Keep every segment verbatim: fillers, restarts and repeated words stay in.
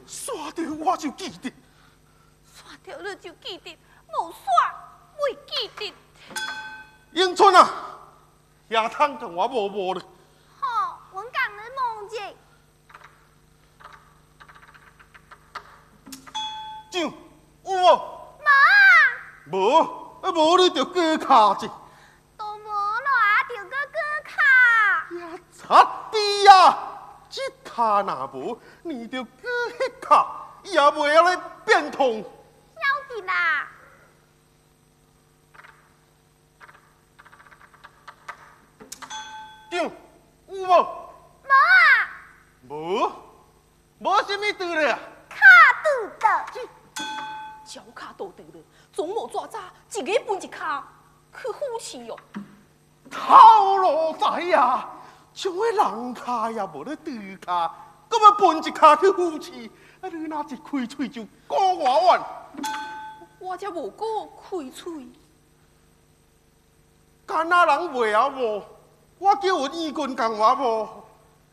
刷掉我就记得， 刷掉了就记得，无刷未记得。 迎春啊，也通同我摸摸了。 好，我讲你梦见。 就有无？ 无。 无，啊无你就过卡子。 都无啦，就个个卡。 呀，擦地呀！这卡若无，你就过迄卡，也袂晓来变通。 要紧啦。 就有无？ 无啊。 无，无什么对了。 卡拄的。 脚卡都得了，总无抓渣，一个分一卡，去夫妻哟。 套路仔呀，像个人卡也无咧对卡，搁要分一卡去夫妻，啊你若一开嘴就讲我完。 我才无过开嘴。 干那人袂晓无？我叫阮义军讲我无。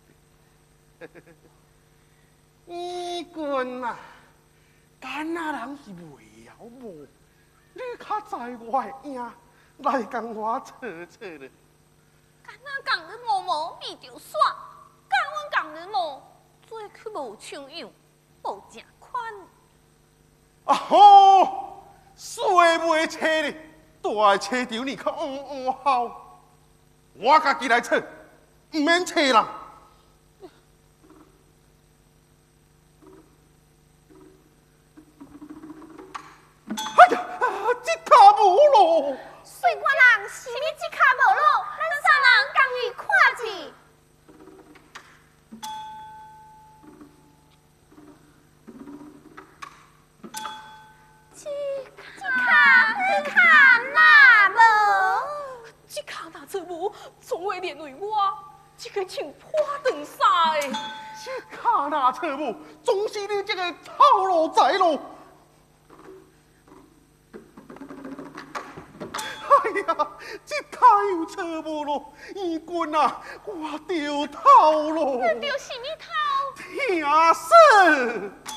义军啊！干那人是袂晓无？你较知我的影，来共我测测咧。 干那讲你无无咪着煞，干阮讲你无，做去无像样，无正款。 啊吼！细袂车咧，大车场你较嗷嗷好。我家己来测，唔免测人。哎呀，这卡无咯！ 水官人是你这卡无路，咱三人共伊看去。这卡你看哪无？ 这卡若做无，总会连累我，这个穿破长衫的。 这卡若错无，总是你这个套路仔咯！哎呀，这卡又错无咯！义军啊，我掉头咯！ 你掉什么头？ 听说。